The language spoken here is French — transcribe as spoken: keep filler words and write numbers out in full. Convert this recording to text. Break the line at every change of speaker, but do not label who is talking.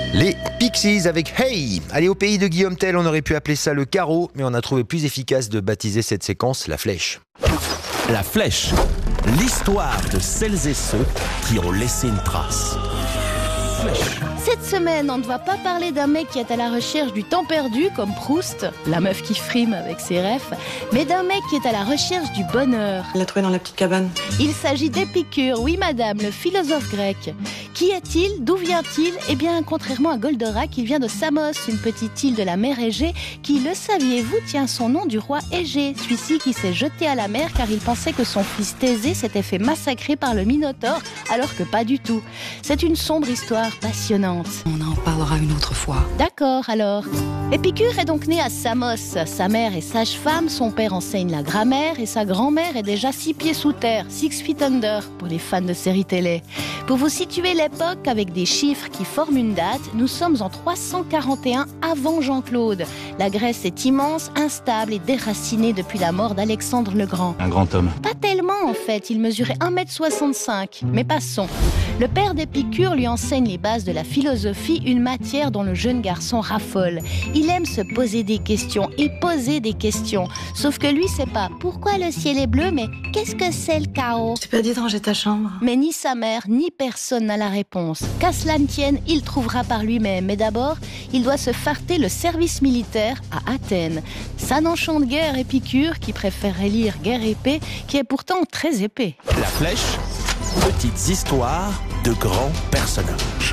Les Pixies avec Hey. Allez, au pays de Guillaume Tell, on aurait pu appeler ça le carreau, mais on a trouvé plus efficace de baptiser cette séquence la flèche.
La flèche, l'histoire de celles et ceux qui ont laissé une trace. Flèche.
Cette semaine, on ne va pas parler d'un mec qui est à la recherche du temps perdu, comme Proust, la meuf qui frime avec ses refs, mais d'un mec qui est à la recherche du bonheur.
Elle l'a trouvé dans la petite cabane.
Il s'agit d'Épicure, oui madame, le philosophe grec. Qui est-il? D'où vient-il? Eh bien, contrairement à Goldorak, il vient de Samos, une petite île de la mer Égée, qui, le saviez-vous, tient son nom du roi Égée, celui-ci qui s'est jeté à la mer car il pensait que son fils Thésée s'était fait massacrer par le Minotaure, alors que pas du tout. C'est une sombre histoire passionnante.
On en parlera une autre fois.
D'accord, alors. Épicure est donc né à Samos. Sa mère est sage-femme, son père enseigne la grammaire et sa grand-mère est déjà six pieds sous terre, six feet under, pour les fans de séries télé. Pour vous situer l'époque avec des chiffres qui forment une date, nous sommes en trois cent quarante et un avant Jean-Claude. La Grèce est immense, instable et déracinée depuis la mort d'Alexandre le Grand.
Un grand homme.
Pas tellement en fait, il mesurait un mètre soixante-cinq, mais passons. Le père d'Épicure lui enseigne les bases de la philosophie, une matière dont le jeune garçon raffole. Il aime se poser des questions et poser des questions. Sauf que lui, c'est pas pourquoi le ciel est bleu, mais qu'est-ce que c'est le chaos?
Tu peux dire de ranger ta chambre.
Mais ni sa mère, ni personne n'a la réponse. Qu'à cela ne tienne, il trouvera par lui-même. Mais d'abord, il doit se farter le service militaire à Athènes. Ça n'enchante guère Épicure, qui préférerait lire Guerre épée, qui est pourtant très épais.
La flèche, petites histoires de grands personnages.